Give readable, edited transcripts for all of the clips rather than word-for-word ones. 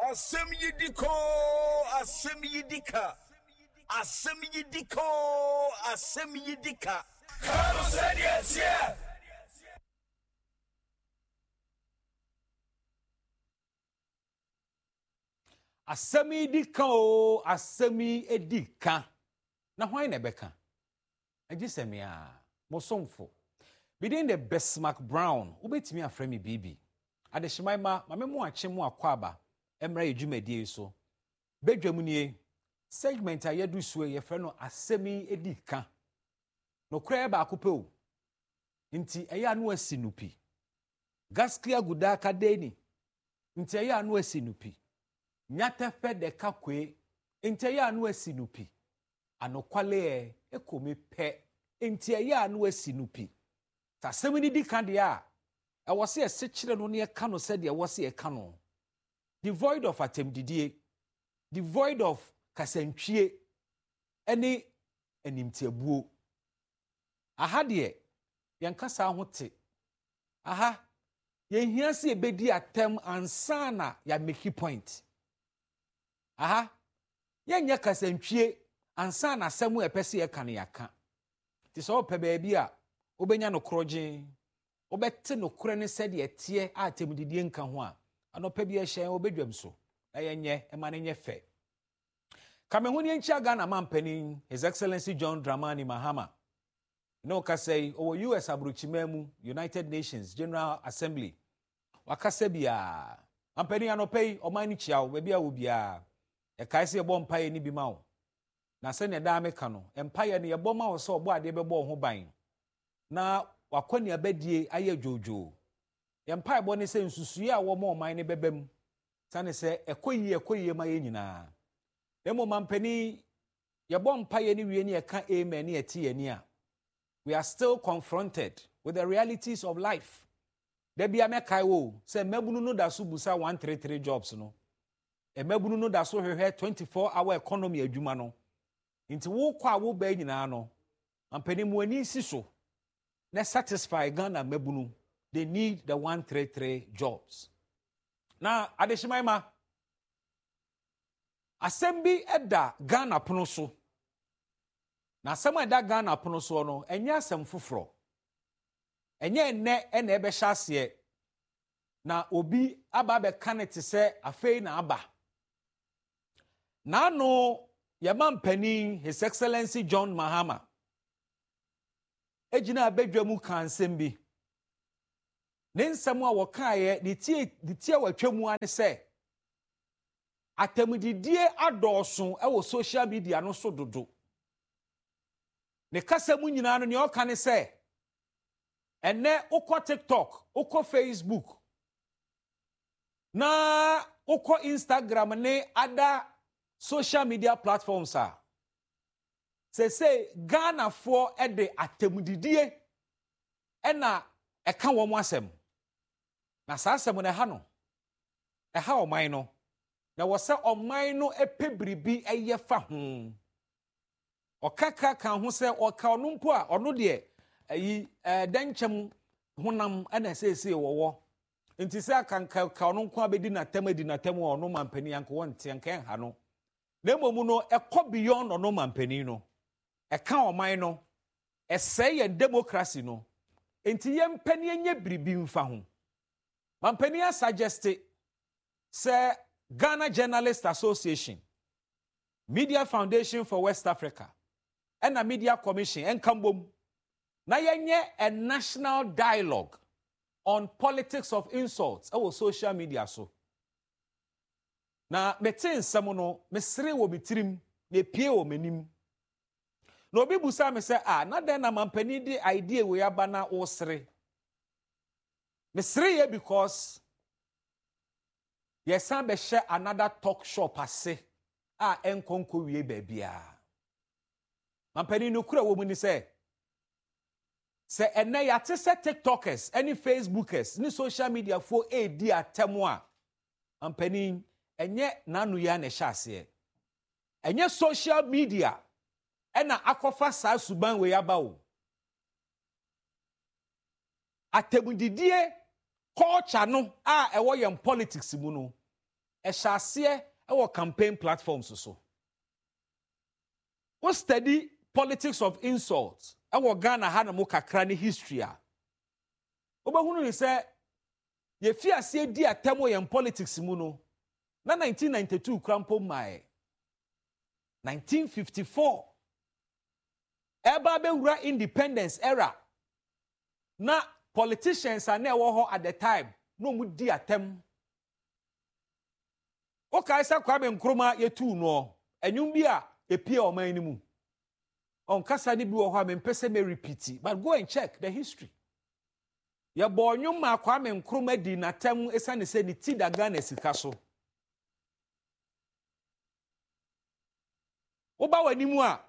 Asem yidiko, asem yidika. Asem yidiko, asem yidika. Kano said yes, yeah. Asem yidika o, asem edika. Na why na beka? Agisemi a, mosomfo. Within the Besmark Brown, ubetimi afrɛ me bibi. Adehyimaima, mamemu ache mu akwaba. Emra edwumadi so. Bedwamu nie. Segment a yedu so yefrɛ no asemi edika. No kra ba akopɛ o. Nti eya no asinupi. Gaskiya guda kadeni. Nti eya no asinupi. Nyatefe de kakwe. Nti eya no asinupi. Anokwale ekomi pe. Nti eya no asinupi. Ta semini di kan dia e wose e sekire no ne ka no said e wose e ka no devoid of atemdidie, devoid of kasantwie ene animtiabuo. Aha de yen kasa hote aha yen hia se ebedi atem ansa na ya make point. Aha yen nya kasantwie ansa na asemu epese e ka ne yaka ti so pe ba bia obenya no kroje obette no kore ne said ye tie atemdidie nka ho a anopa bi ehyen obedwam so ayenye emane nye fe kamehuni enchi aga na mampanin His Excellency John Dramani Mahama no ka say o US abrochimemu United Nations General Assembly wakase bia mampanin anopai omani chiawo be bia wo bia e kai se bo mpaye ni bi ma wo na se ne da meka no empaye ne ye bo ma wo so obo ade be bo ho ban na wakwani abadie aye jojo yempa ebo ne se nsusuye a wo ma oman ne bebam sane se ekoyi ma ye nyina demo mampani ye bo mpaye ne wie ne ye ka amen ne eti ani a we are still confronted with the realities of life. There be a mekai wo se mabunu no da so busa 133 jobs no e mabunu no da so hwehwe 24-hour economy adwuma no nti wo kwa wo ba nyina no mampani mu ani si so. Let's satisfy Ghana mebunu. They need the 133 jobs. Now, Adeshimaima, Assembly eda Ghana pono so. Na asem eda Ghana pono so no, enye asem foforo. Enye ene ebe hyase. Na obi aba be kanete se afei na aba. Na no yama mpanin His Excellency John Mahama ejina abedwamu kansem bi ne nsem a wokae de tie watwamu ane se atemdidie adɔso e wo social media no so dodo ne kasemu nyina no ne oka ne se ene ukọ TikTok ukọ Facebook na ukọ Instagram ne other social media platforms say Ghana for ede atemdidie ena eka wo mo asem na sa asem na ha no e ha oman no na wo se oman no epebribi eye fa ho okaka kan ho se oka ono mpo a ono de ayi danchem honam ena sese wo nti se akanka ka ono nko abedi na tem ono mampani yanko wonte anka ha no na momu no ekọ beyond ono mampani no eka oman no esey democracy no enti yempani enye bribi mfa ho mampani suggest say Ghana Journalists Association, Media Foundation for West Africa and a Media Commission enkambom na yenye a national dialogue on politics of insults our social media so na metin samono mesre wo bitirim me pie wo manim. No obi busa me say na den na mampani di idea we aba na wo sere. Me sere ye because yes be share another talk shop ase enkonko wie babia. Mampani no kura wo mu ni say ene ya te se TikTokers, any Facebookers, ni social media for di atemo a mampani enye nanu ya na hyase. Enye social media ena akofa sa suban we aba wo atemudidie culture no ewo yem politics mu no shall our campaign platforms so. What study politics of insults? Our Ghana had a kakra history. Obahunu say ye fear say di atemo yen politics mu no. Na 1992 krampo mai. 1954. Eba be wura independence era. Na politicians are never at the time. No mu di atem. Okay, sa Kwame Nkrumah ye tu no. Enyum bi a epie o man ni mu. On kasa ni bi wo ho me me repeat, but go and check the history. Ya bo nyum ma Kwame Nkrumah di na tem esane se ni ti da Ghana sika so. Oba wani mu a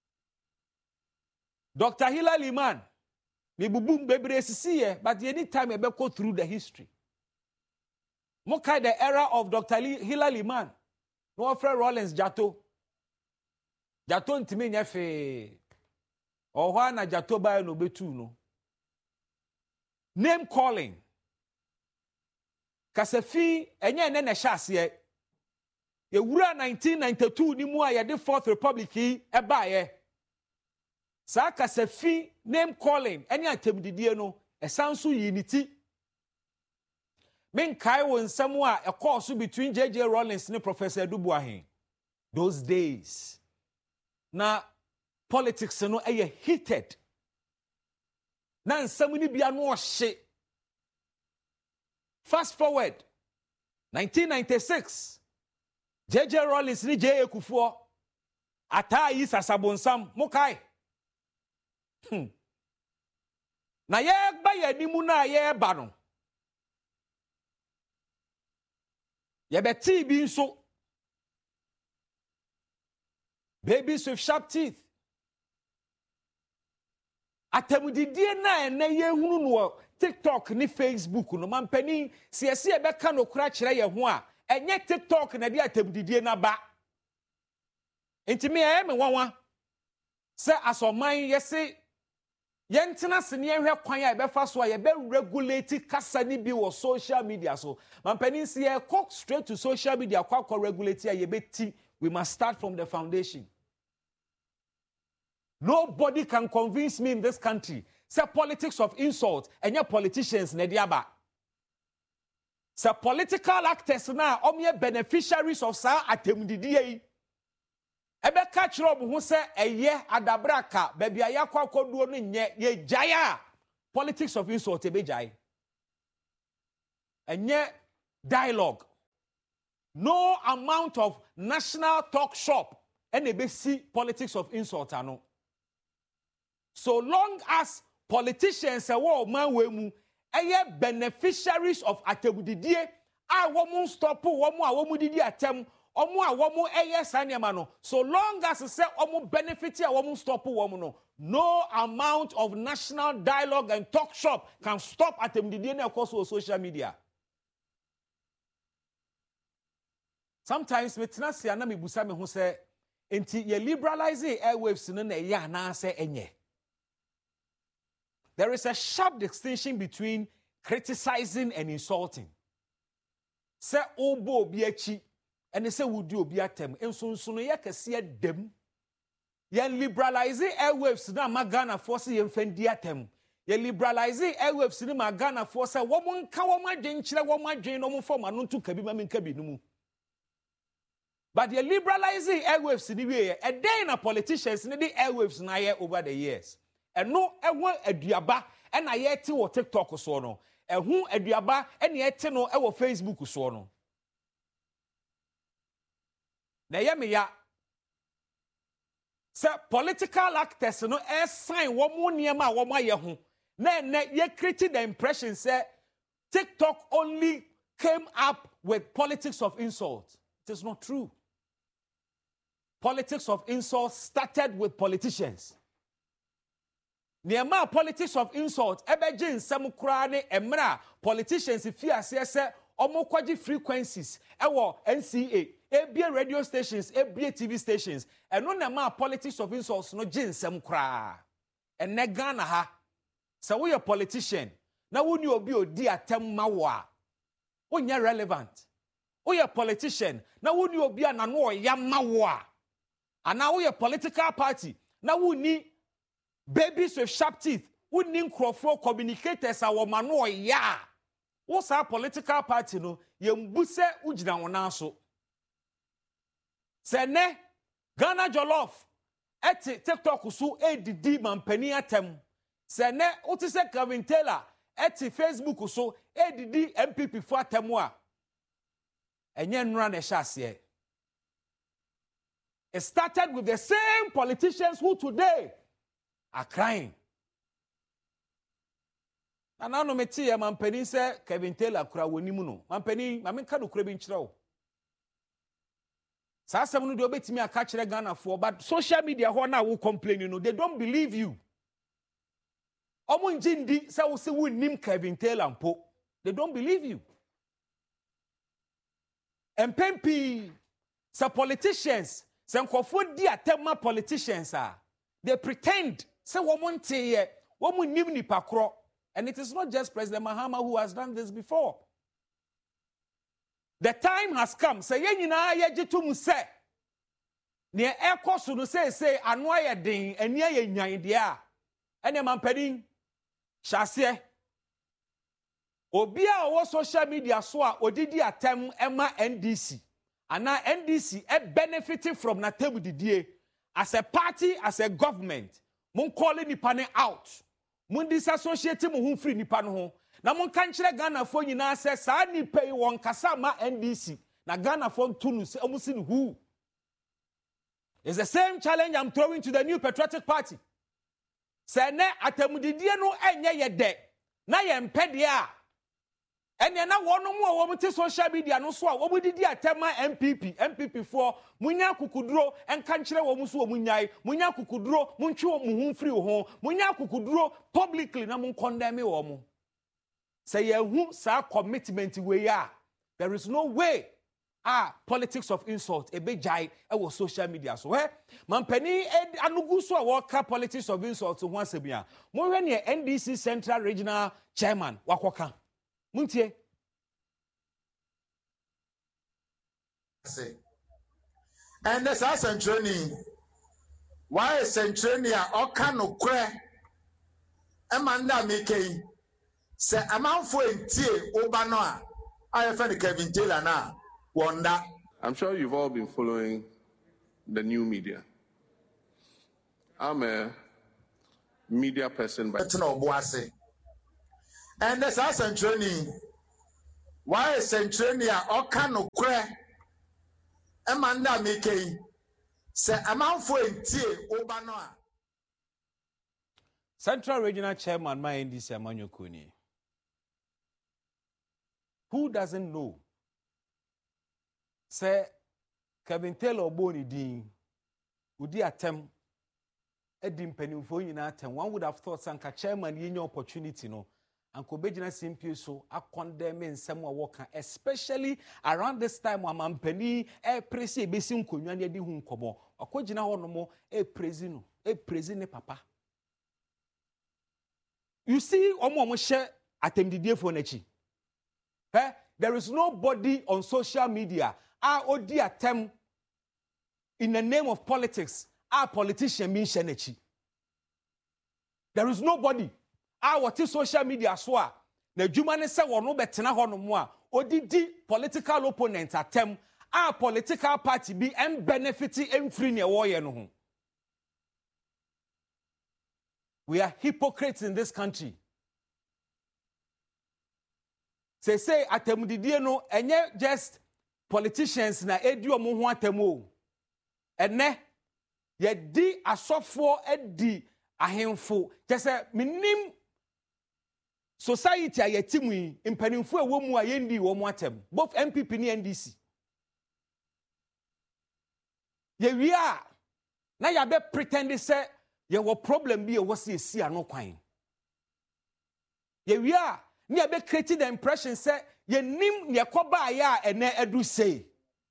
Dr. Hilary Liman me bubum bebre sisi but any time e be go through the history. Mokai the era of Dr. Hilary Liman. No Fred Rollins Jato. Jato ntimi nya fe. Ohwa na Jato ba no betu no. Name calling. Kasafi enye ne shase ye. Ye wura 1992 ni mu a ye de Fourth Republic e ba ye. Sa kasafi name calling enye atemdidie no esanso unity. Men kai won somewhere a course between J.J. Rollins and Professor Dubois. Those days. Now, politics no heated. Now, somebody be a no shit. Fast forward. 1996. J.J. Rollins ni J.A. Kufuor. Ata yi sasabonsam. Mokai. Na ye ba ye ni mu na ye ba no. Ye beti bi nso. Babies with sharp teeth. Atemudidie na ene ye hunu no TikTok ni Facebook no mampani siese e beka no kura kire ye ho a enye TikTok na de atemudidie na ba. Enti me wanwa se asoman yese yentena se ne hwe kwan a befa so a ye be regulate kasa ni bi wo social media so mampani se ye cock straight to social media kwa regulate a ye beti. We must start from the foundation. Nobody can convince me in this country. Say politics of insult and your politicians nediaba. Say political actors now omye beneficiaries of sa atemdidie. Ebe catch rob who say eye adabraka baby ayakwa koduo no nye ye jaya. Politics of insult ebe jai. Enye dialogue. No amount of national talk shop and ebe see politics of insult ano. So long as politicians say wo man we mu eye beneficiaries of atemudidie a wo mu stop wo mu a wo mu didi atem omo a wo mu eye sanema no so long as say omo benefit a wo mu stop wo mu no amount of national dialogue and talk shop can stop atemudidie na across social media. Sometimes me tena se ana me busa me ho say enti ye liberalizing airwaves no na ye na say enye. There is a sharp distinction between criticizing and insulting. Say obo obi achi and say wudi obi atem enso no ye kese dem. Ye liberalizing airwaves na magana force ye mfendi atem. Ye liberalizing airwaves na magana force wo mo nka wo madwen kire wo madwen no mo form anu ntu kabi ma menka bi no mu. But ye liberalizing airwaves ni we a day na politicians ni the airwaves na ye over the years. And no ewo aduaba e na ye ti wo TikTok so no. Ehu aduaba e na ye ti no e wo Facebook so no. Na ye me ya se political actors no e sign wo mo niema wo ma ye ho. Na ye create the impression say TikTok only came up with politics of insult. It is not true. Politics of insult started with politicians. Niema politics of insult ebeje nsem kura ne emra politicians fear say omo kwaji frequencies ewo NCA ebie radio stations ebie TV stations eno na ma politics of insults no je nsem kura ene Ghana ha se wo ye politician na woni obi odi atem ma wo a wonya relevant Oye politician, na wuni obi a na no yama wo a. Ana oye political party, na wuni babies with sharp teeth, wuni nkrofo communicators a wo ma no ya. Wo sa political party no, ye mbuse ugina wona so. Se ne Ghana Jollof eti TikTok so edidi mampani atem. Se ne otise Kevin Taylor eti Facebook so edidi MPP fo atem a. Enye nra na hye. It started with the same politicians who today are crying. And now no meti ya mampani se Kevin Taylor kura wonimu no. Mampani mamenka no kura bi nkyerɛ wo. Sa asem no de obetimi aka kyerɛ Ghana for, but social media ho na wo complain, they don't believe you. Omo njindi se wo se wo nim Kevin Taylor mpo. They don't believe you. MPP, some politicians, some nkofo di atema politicians they pretend say woman te woman nim nipa kro, and it is not just President Mahama who has done this before. The time has come. Say ye nyina ye gitum say ne ekoso no say anu aye den eni aye nyan de a ene mampadin hyase obi a wo social media so a odidi atem ema NDC ana NDC benefiting from na table didie as a party, as a government. Mun calling nipa ne out, mun disassociate mu hu free nipa no ho na mun kan kire Ghana fo nyina se sa nipa yi won kasa ma NDC na Ghana fo tunu se omusi ne hu. It's the same challenge I'm throwing to the New Patriotic Party. Se ne atemudidie no enye ye de na ye mpede a ene na wono mu wo mte social media no so a wo didi atema MPP for munya kukuduro enka nkire wo mu so wo munyai munya kukuduro muntwe wo mu hu free ho munya kukuduro publicly na mun condemn wo mu. Say ye hu sa commitment we ya, there is no way politics of insult e be jai e wo social media so mampani anugu so a work politics of insult ho asebia mo hwe ne NDC Central Regional Chairman wakoka muntie and this centrani why centrani oka no kre emanda mekei se amanfo entie oba no a ayefani Kevin Taylor na wonder. I'm sure you've all been following the new media. I'm a media person by and this centrani why centrani oka no kre emanda mekei se amanfo entie oba no a. Central Regional Chairman my NDC Emmanuel Kuni. Who doesn't know? Say Kevin Taylor Oboni din udi atem edim penimfo nyina atem. One would have thought sanka chairman yenye opportunity no anko bejina simpie so akondem nsem a work, especially around this time amampani presi ebesi nkonwa ne di hu nkomo akogina ho no mo presi no presi ne papa. You see omo share atemdidie for nachi. There is nobody on social media odi atem in the name of politics politician mean shenechi. There is nobody what social media so na djuma ne se wono betena ho no mo a odidi political opponent atem political party be and benefit free ne wo ye no ho. We are hypocrites in this country. Say atemudidie no enye just politicians na edi omo ho atemo ene ye di asofo edi ahemfo kese minim society ayetimu impanimfo ewo mu ayendi wo mu atem both MPP ni NDC ye wi a na ya be pretend say ye wo problem bi e wo se esi ano kwan ye wi a ni abe create the impression say ye nim ne koba ya ene edu say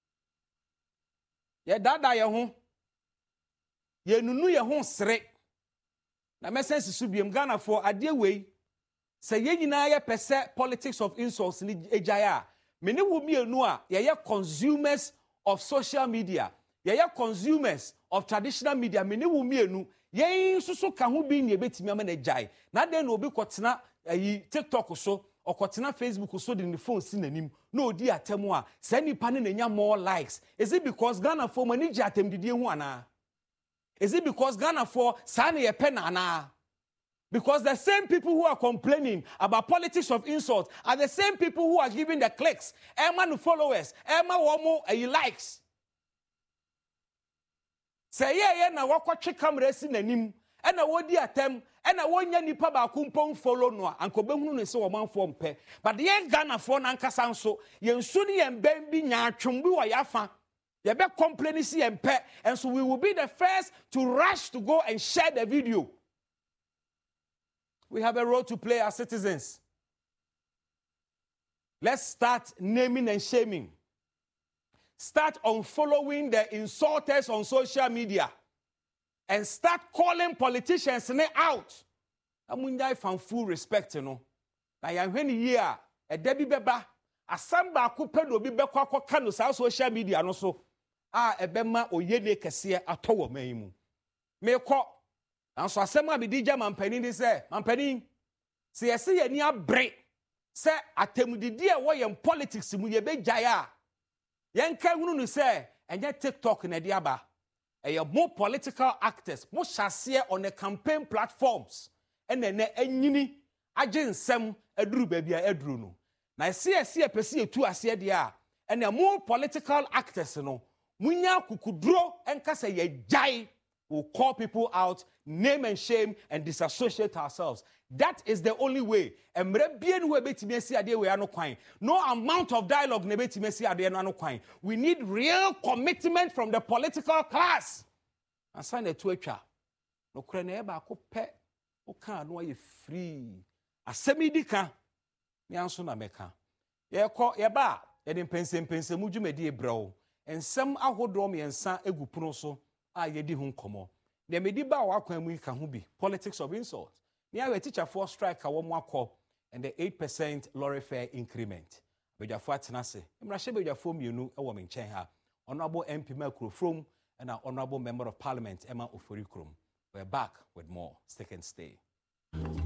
ye dada ye ho ye nunu ye ho sere na mesense su biem Ghana for ade wei say ye nyina ye pese politics of insults ni ejaya mene wo mienu a ye consumers of social media, ye consumers of traditional media, mene wo mienu ye susu ka ho bi ne betimi ama na jai na den no obi kwotena ayi TikTok so okotena Facebook so de ne phone si nanim na odi atemu a sa nipa ne nya more likes. Is it because Ghana for mani ji atem didie hu ana? Is it because Ghana for sa na ye pe na ana? Because the same people who are complaining about politics of insult are the same people who are giving the clicks, Emma followers, Emma womo likes. Say yeah na wakwache camera si nanim, ena wodi atem, ena wonya nipa ba kumpon follow no ankobe hunu ne se wo manfo mpe. But ye Ghana for na nkasa nso, ye nsu ne ye mbem bi nya atwombi wo yafa. Ye be complain si ye mpe, and so we will be the first to rush to go and share the video. We have a role to play as citizens. Let's start naming and shaming. Start unfollowing the insulters on social media. And start calling politicians out. Amundai found full respect, you know. Na yanhweni year, a debi beba, asamba akupe no bi bekwa kwa kano sa social media no so. Ebema oyene kese atowo meimu. Meko anso asema bi dija mampani ni se mampani se yesi ye ni abre se atemudidi e wo ye politics mu ye begaya yen ka hunu no se enye TikTok na dia ba e more political actors mo hyase on the campaign platforms ene anyini age nsem aduru ba bia aduru no na se pese etu ase dia ene more political actors no munya kukuduro enka se ye jai will call people out, name and shame, and disassociate ourselves. That is the only way. No amount of dialogue. We need real commitment from the political class. And sign a Twitter. No craneba cope. Oka no ye free. A semidika. Yansuna meka. Ye call ye ba. Ye pense muju medie bro. And some ahodromi and san egupunoso. Yedi hun komo. Ne medi ba wa kwan mu ka ho bi politics of insult. Ne awe teacher for strike a wo akọ and the 8% lorry fare increment. Bejafo atena se. Emra hye bejafo mienu e wo me nchen ha. Honorable MP Makro from and our honorable member of parliament Emma Oforikrom. We're back with more. Stick and stay.